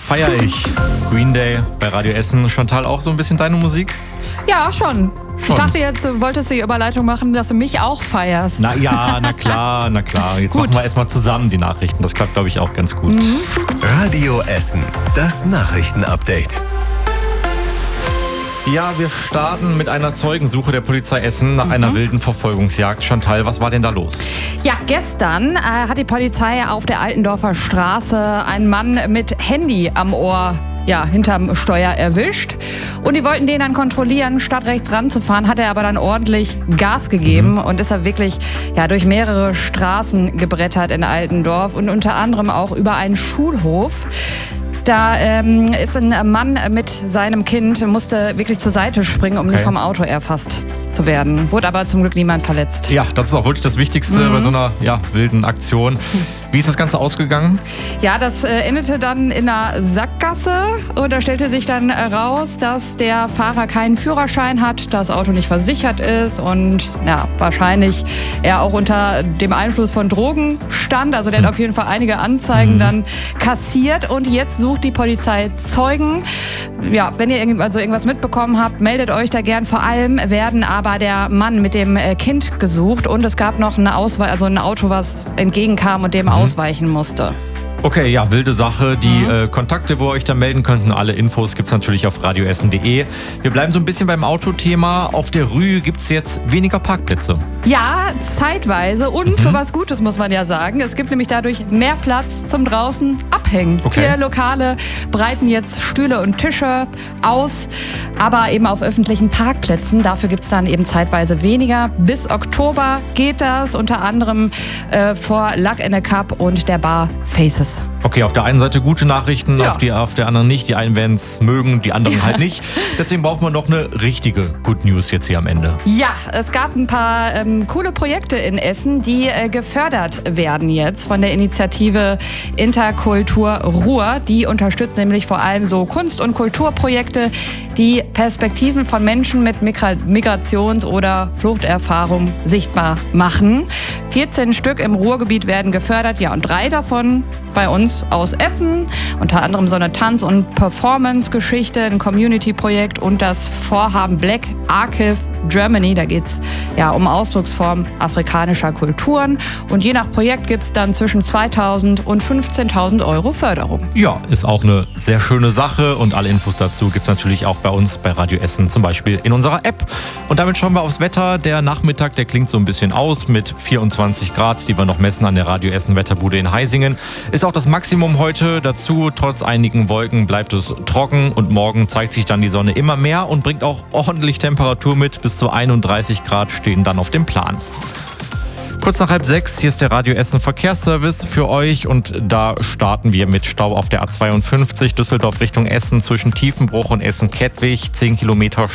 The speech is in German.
feiere ich. Green Day bei Radio Essen. Chantal, auch so ein bisschen deine Musik? Ja, schon. Ich dachte jetzt, du wolltest die Überleitung machen, dass du mich auch feierst. Na ja, na klar. Jetzt machen wir erstmal zusammen die Nachrichten. Das klappt, glaube ich, auch ganz gut. Radio Essen, das Nachrichtenupdate. Ja, wir starten mit einer Zeugensuche der Polizei Essen nach einer wilden Verfolgungsjagd. Chantal, was war denn da los? Ja, gestern hat die Polizei auf der Altendorfer Straße einen Mann mit Handy am Ohr hinterm Steuer erwischt. Und die wollten den dann kontrollieren, statt rechts ranzufahren, hat er aber dann ordentlich Gas gegeben und ist er wirklich durch mehrere Straßen gebrettert in Altendorf und unter anderem auch über einen Schulhof. Da ist ein Mann mit seinem Kind, musste wirklich zur Seite springen, um nicht vom Auto erfasst zu werden. Wurde aber zum Glück niemand verletzt. Ja, das ist auch wirklich das Wichtigste bei so einer wilden Aktion. Wie ist das Ganze ausgegangen? Ja, das endete dann in einer Sackgasse und da stellte sich dann raus, dass der Fahrer keinen Führerschein hat, das Auto nicht versichert ist und wahrscheinlich er auch unter dem Einfluss von Drogen stand. Also der hat auf jeden Fall einige Anzeigen dann kassiert und jetzt sucht die Polizei Zeugen. Ja, wenn ihr irgendwas mitbekommen habt, meldet euch da gern. Vor allem werden aber der Mann mit dem Kind gesucht und es gab noch ein Auto, was entgegenkam und dem ausweichen musste. Okay, ja, wilde Sache. Die Kontakte, wo ihr euch da melden könnt, alle Infos gibt's natürlich auf radioessen.de. Wir bleiben so ein bisschen beim Autothema. Auf der Rü gibt's jetzt weniger Parkplätze. Ja, zeitweise und für was Gutes, muss man ja sagen. Es gibt nämlich dadurch mehr Platz zum draußen abhängen. Okay. 4 Lokale breiten jetzt Stühle und Tische aus, aber eben auf öffentlichen Parkplätzen. Dafür gibt's dann eben zeitweise weniger. Bis Oktober geht das, unter anderem vor Luck in a Cup und der Bar Faces. Okay, auf der einen Seite gute Nachrichten, auf der anderen nicht. Die einen werden es mögen, die anderen halt nicht. Deswegen braucht man noch eine richtige Good News jetzt hier am Ende. Ja, es gab ein paar coole Projekte in Essen, die gefördert werden jetzt von der Initiative Interkultur Ruhr. Die unterstützt nämlich vor allem so Kunst- und Kulturprojekte, die Perspektiven von Menschen mit Migrations- oder Fluchterfahrung sichtbar machen. 14 Stück im Ruhrgebiet werden gefördert, und 3 davon bei uns aus Essen. Unter anderem so eine Tanz- und Performance-Geschichte, ein Community-Projekt und das Vorhaben Black Archive Germany. Da geht es um Ausdrucksformen afrikanischer Kulturen. Und je nach Projekt gibt es dann zwischen 2.000 und 15.000 Euro Förderung. Ja, ist auch eine sehr schöne Sache und alle Infos dazu gibt es natürlich auch bei uns bei Radio Essen, zum Beispiel in unserer App. Und damit schauen wir aufs Wetter. Der Nachmittag, der klingt so ein bisschen aus mit 24 Grad, die wir noch messen an der Radio Essen Wetterbude in Heisingen. Ist auch das Maximum heute. Dazu, trotz einigen Wolken, bleibt es trocken und morgen zeigt sich dann die Sonne immer mehr und bringt auch ordentlich Temperatur mit. Bis zu 31 Grad stehen dann auf dem Plan. Kurz nach 5:30, hier ist der Radio Essen Verkehrsservice für euch und da starten wir mit Stau auf der A52 Düsseldorf Richtung Essen zwischen Tiefenbruch und Essen-Kettwig. 10 Kilometer